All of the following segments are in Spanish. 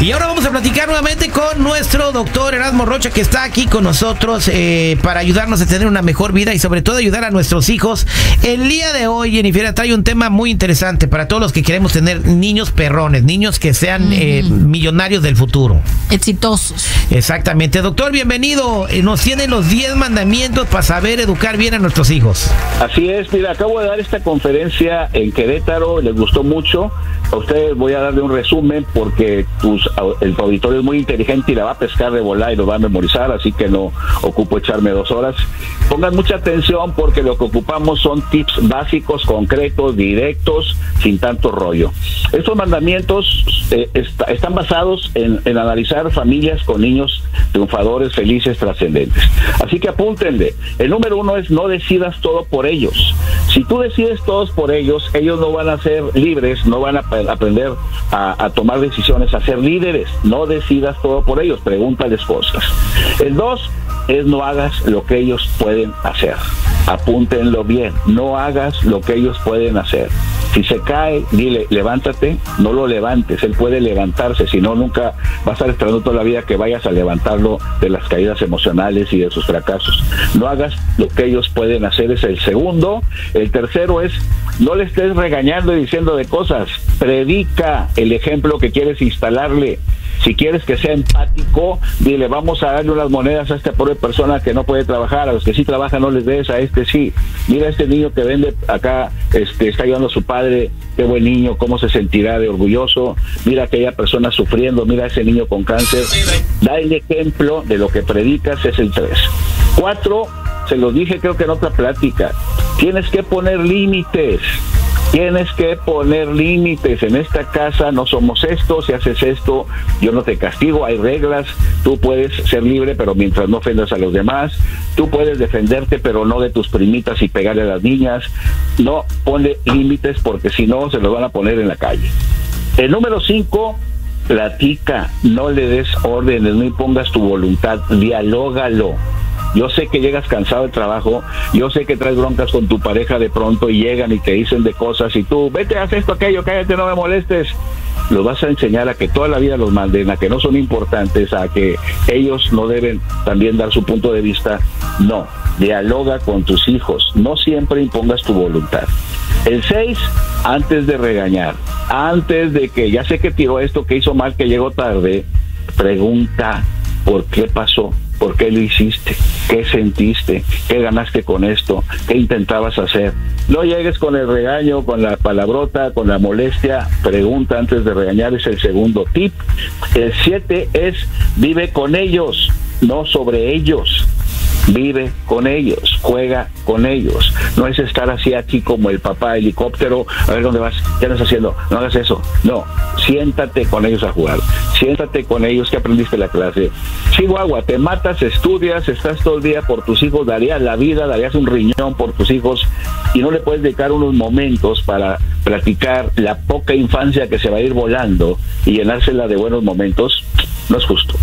Y ahora vamos a platicar nuevamente con nuestro doctor Erasmo Rocha, que está aquí con nosotros para ayudarnos a tener una mejor vida y sobre todo ayudar a nuestros hijos. El día de hoy, Jennifer, trae un tema muy interesante para todos los que queremos tener niños perrones, niños que sean millonarios del futuro. Exitosos. Exactamente. Doctor, bienvenido. Nos tiene los 10 mandamientos para saber educar bien a nuestros hijos. Así es, mira, acabo de dar esta conferencia en Querétaro, les gustó mucho. A ustedes voy a darle un resumen porque el auditorio es muy inteligente y la va a pescar de volada y lo va a memorizar, así que no ocupo echarme 2 horas. Pongan mucha atención porque lo que ocupamos son tips básicos, concretos, directos, sin tanto rollo. Estos mandamientos están basados en analizar familias con niños triunfadores, felices, trascendentes. Así que apúntenle. El número 1 es: no decidas todo por ellos. Si tú decides todos por ellos, ellos no van a ser libres, no van a aprender a tomar decisiones, a ser líderes. No decidas todo por ellos, pregúntales cosas. El 2 es: no hagas lo que ellos pueden hacer. Apúntenlo bien, no hagas lo que ellos pueden hacer. Si se cae, dile, levántate, no lo levantes, él puede levantarse, si no, nunca va a estar esperando toda la vida que vayas a levantarlo de las caídas emocionales y de sus fracasos. No hagas lo que ellos pueden hacer, es el segundo. El tercero es: no le estés regañando y diciendo de cosas, predica el ejemplo que quieres instalarle. Si quieres que sea empático, dile, vamos a darle unas monedas a esta pobre persona que no puede trabajar, a los que sí trabajan no les des, a este sí. Mira a este niño que vende acá, está ayudando a su padre, qué buen niño, cómo se sentirá de orgulloso. Mira a aquella persona sufriendo, mira a ese niño con cáncer. Da el ejemplo de lo que predicas, es el 3. 4, se los dije creo que en otra plática, tienes que poner límites. Tienes que poner límites. En esta casa no somos esto, si haces esto, yo no te castigo, hay reglas, tú puedes ser libre, pero mientras no ofendas a los demás, tú puedes defenderte, pero no de tus primitas y pegarle a las niñas. No, ponle límites porque si no, se los van a poner en la calle. El número 5, platica, no le des órdenes, no impongas tu voluntad, dialógalo. Yo sé que llegas cansado del trabajo, yo sé que traes broncas con tu pareja de pronto y llegan y te dicen de cosas y tú, vete, haz esto, aquello, cállate, no me molestes. Los vas a enseñar a que toda la vida los manden, a que no son importantes, a que ellos no deben también dar su punto de vista. No, dialoga con tus hijos, no siempre impongas tu voluntad. El 6, antes de regañar, antes de que, ya sé que tiró esto, que hizo mal, que llegó tarde, pregunta por qué pasó. ¿Por qué lo hiciste? ¿Qué sentiste? ¿Qué ganaste con esto? ¿Qué intentabas hacer? No llegues con el regaño, con la palabrota, con la molestia. Pregunta antes de regañar, es el segundo tip. El 7 es: vive con ellos, no sobre ellos. Vive con ellos, juega con ellos. No es estar así aquí como el papá helicóptero, a ver dónde vas, ¿qué estás haciendo? No hagas eso. No, siéntate con ellos a jugar. Siéntate con ellos, que aprendiste la clase. Chihuahua, te matas, estudias, estás todo el día por tus hijos, darías la vida, darías un riñón por tus hijos y no le puedes dedicar unos momentos para platicar la poca infancia que se va a ir volando y llenársela de buenos momentos. No es justo.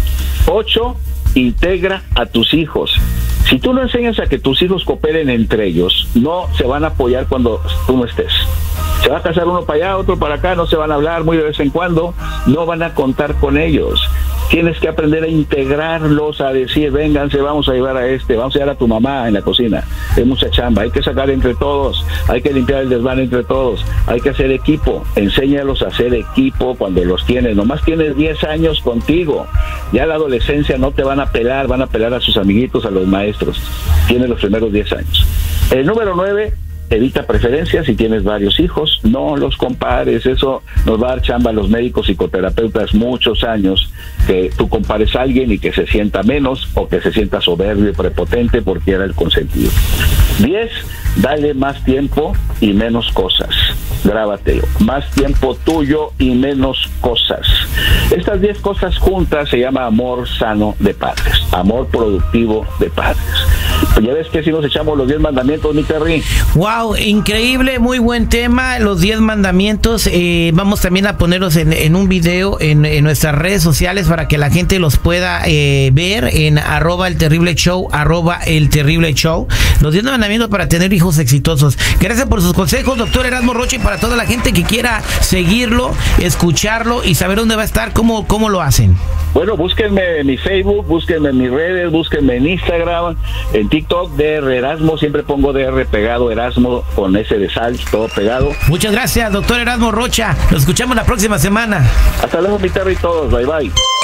8, integra a tus hijos. Si tú no enseñas a que tus hijos cooperen entre ellos, no se van a apoyar cuando tú no estés. Se va a casar uno para allá, otro para acá, no se van a hablar muy de vez en cuando, no van a contar con ellos. Tienes que aprender a integrarlos, a decir, vénganse, vamos a llevar a vamos a llevar a tu mamá en la cocina. Es mucha chamba, hay que sacar entre todos, hay que limpiar el desván entre todos, hay que hacer equipo. Enséñalos a hacer equipo cuando los tienes. Nomás tienes 10 años contigo. Ya en la adolescencia no te van a pelar, van a pelar a sus amiguitos, a los maestros. Tienes los primeros 10 años. El número 9, evita preferencias. Si tienes varios hijos, no los compares. Eso nos va a dar chamba a los médicos, psicoterapeutas, muchos años, que tú compares a alguien y que se sienta menos o que se sienta soberbio y prepotente porque era el consentido. 10, dale más tiempo y menos cosas. Grábatelo, más tiempo tuyo y menos cosas. Estas 10 cosas juntas se llama amor sano de padres, amor productivo de padres. Ya ves que si nos echamos los 10 mandamientos, mi Terry. Wow, increíble, muy buen tema, los 10 mandamientos. Vamos también a ponerlos en un video en nuestras redes sociales para que la gente los pueda ver en @elterribleshow, @elterribleshow. Los 10 mandamientos para tener hijos exitosos. Gracias por sus consejos, doctor Erasmo Rocha, y para toda la gente que quiera seguirlo, escucharlo y saber dónde va a estar, ¿cómo lo hacen? Bueno, búsquenme en mi Facebook, búsquenme en mis redes, búsquenme en Instagram, en TikTok, DR Erasmo, siempre pongo DR pegado, Erasmo con S de sal, todo pegado. Muchas gracias, doctor Erasmo Rocha. Nos escuchamos la próxima semana. Hasta luego, mi Terry, y todos. Bye, bye.